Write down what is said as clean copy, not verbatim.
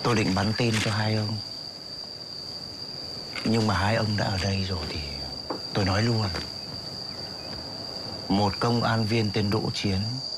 Tôi định bắn tin cho hai ông, nhưng mà hai ông đã ở đây rồi thì tôi nói luôn. Một công an viên tên Đỗ Chiến